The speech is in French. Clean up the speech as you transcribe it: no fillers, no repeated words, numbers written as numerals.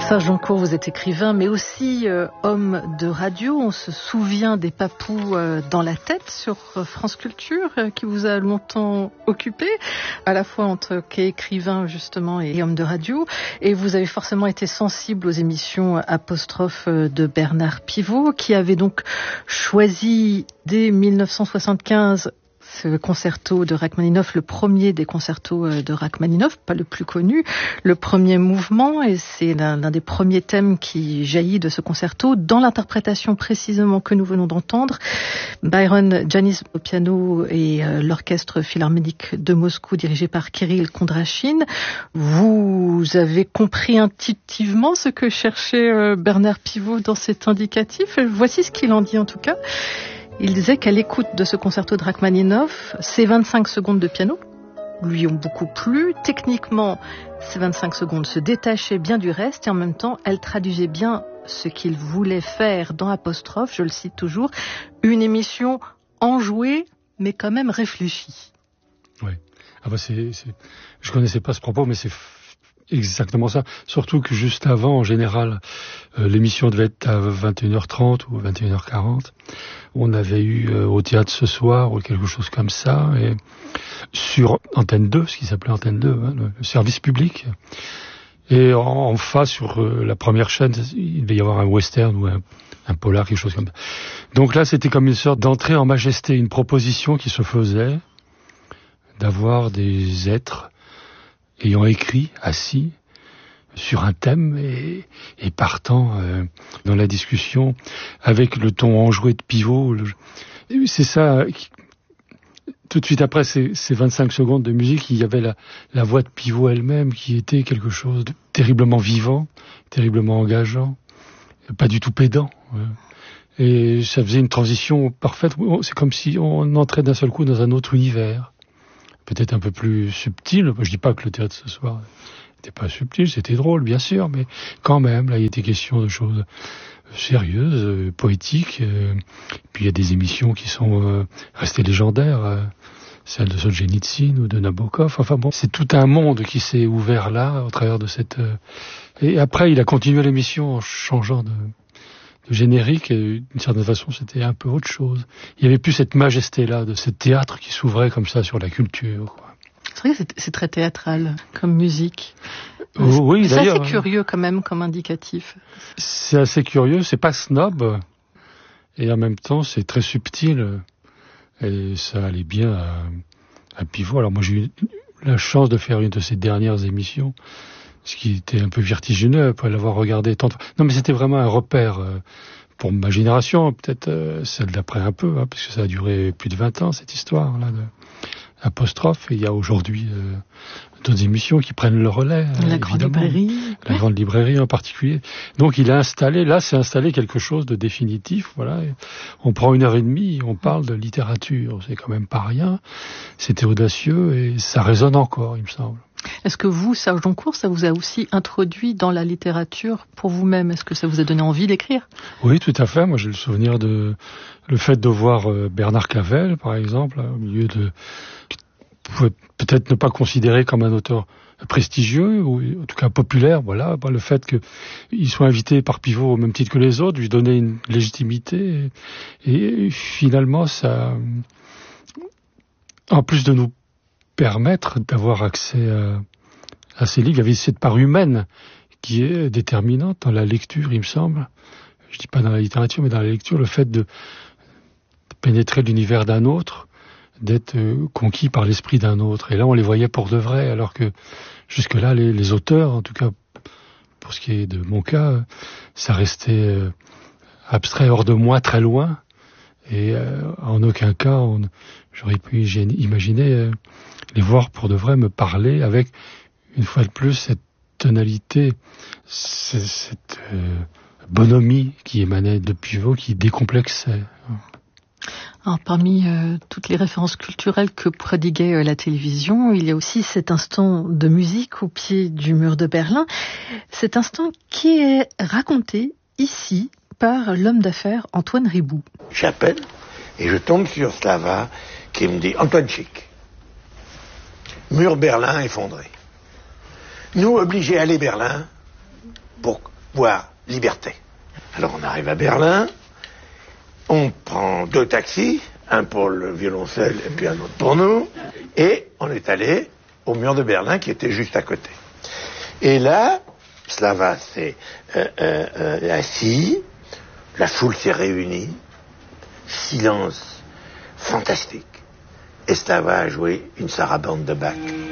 Serge Joncourt, vous êtes écrivain, mais aussi homme de radio. On se souvient des Papous dans la tête sur France Culture, qui vous a longtemps occupé, à la fois en tant qu'écrivain justement et homme de radio. Et vous avez forcément été sensible aux émissions Apostrophe de Bernard Pivot, qui avait donc choisi dès 1975 ce concerto de Rachmaninoff, le premier des concertos de Rachmaninoff, pas le plus connu, le premier mouvement, et c'est l'un des premiers thèmes qui jaillit de ce concerto, dans l'interprétation précisément que nous venons d'entendre. Byron Janis au piano et l'orchestre philharmonique de Moscou dirigé par Kirill Kondrachine. Vous avez compris intuitivement ce que cherchait Bernard Pivot dans cet indicatif. Voici ce qu'il en dit en tout cas. Il disait qu'à l'écoute de ce concerto de Rachmaninoff, ces 25 secondes de piano lui ont beaucoup plu. Techniquement, ces 25 secondes se détachaient bien du reste et en même temps, elles traduisaient bien ce qu'il voulait faire dans Apostrophe, je le cite toujours, une émission enjouée mais quand même réfléchie. Oui. Ah bah je connaissais pas ce propos, mais c'est exactement ça. Surtout que juste avant, en général, l'émission devait être à 21h30 ou 21h40. On avait eu au théâtre ce soir ou quelque chose comme ça, et sur Antenne 2, ce qui s'appelait Antenne 2, hein, le service public. Et en face, sur la première chaîne, il devait y avoir un western ou un polar, quelque chose comme ça. Donc là, c'était comme une sorte d'entrée en majesté, une proposition qui se faisait d'avoir des êtres ayant écrit, assis, sur un thème et partant dans la discussion avec le ton enjoué de Pivot. C'est ça, tout de suite après ces 25 secondes de musique, il y avait la voix de Pivot elle-même qui était quelque chose de terriblement vivant, terriblement engageant, pas du tout pédant. Et ça faisait une transition parfaite. C'est comme si on entrait d'un seul coup dans un autre univers, peut-être un peu plus subtil. Je dis pas que le théâtre ce soir n'était pas subtil, c'était drôle, bien sûr, mais quand même, là, il était question de choses sérieuses, poétiques. Puis il y a des émissions qui sont restées légendaires, celle de Solzhenitsyn ou de Nabokov. Enfin bon, c'est tout un monde qui s'est ouvert là, au travers de cette... Et après, il a continué l'émission en changeant de générique, et d'une certaine façon, c'était un peu autre chose. Il n'y avait plus cette majesté-là, de ce théâtre qui s'ouvrait comme ça sur la culture, quoi. C'est vrai que c'est très théâtral comme musique. Oui, c'est d'ailleurs. C'est assez curieux quand même comme indicatif. C'est assez curieux, c'est pas snob, et en même temps c'est très subtil, et ça allait bien à Pivot. Alors moi j'ai eu la chance de faire une de ces dernières émissions, ce qui était un peu vertigineux après l'avoir regardé tant de fois. Non mais c'était vraiment un repère pour ma génération, peut-être celle d'après un peu, hein, parce que ça a duré plus de 20 ans cette histoire là de Apostrophe, et il y a aujourd'hui d'autres émissions qui prennent le relais. La Grande Librairie. La Grande Librairie en particulier. Donc il a installé quelque chose de définitif, voilà. On prend 1h30, on parle de littérature, c'est quand même pas rien. C'était audacieux et ça résonne encore, il me semble. Est-ce que vous, Serge Joncourt, ça vous a aussi introduit dans la littérature pour vous-même? Est-ce que ça vous a donné envie d'écrire? Oui, tout à fait. Moi, j'ai le souvenir de le fait de voir Bernard Clavel, par exemple, au milieu de... pouvait peut-être ne pas considérer comme un auteur prestigieux, ou en tout cas populaire, voilà. Le fait qu'il soit invité par Pivot au même titre que les autres, lui donnait une légitimité. Et finalement, ça... En plus de nous permettre d'avoir accès à ces livres, il y avait cette part humaine qui est déterminante dans la lecture, il me semble. Je dis pas dans la littérature, mais dans la lecture, le fait de pénétrer l'univers d'un autre, d'être conquis par l'esprit d'un autre. Et là, on les voyait pour de vrai, alors que jusque-là, les auteurs, en tout cas pour ce qui est de mon cas, ça restait abstrait, hors de moi, très loin. Et en aucun cas, j'aurais pu imaginer les voir pour de vrai me parler avec, une fois de plus, cette tonalité, cette bonhomie qui émanait de Pivot, qui décomplexait. Alors, parmi toutes les références culturelles que prodiguait la télévision, il y a aussi cet instant de musique au pied du mur de Berlin. Cet instant qui est raconté ici par l'homme d'affaires Antoine Riboud. J'appelle et je tombe sur Slava qui me dit « Antoine Chic, mur Berlin effondré. Nous obligés à aller Berlin pour voire liberté. Alors on arrive à Berlin, on prend 2 taxis, un pour le violoncelle et puis un autre pour nous, et on est allé au mur de Berlin qui était juste à côté. Et là, Slava s'est assis, la foule s'est réunie, silence fantastique. Et Slava a joué une sarabande de Bach.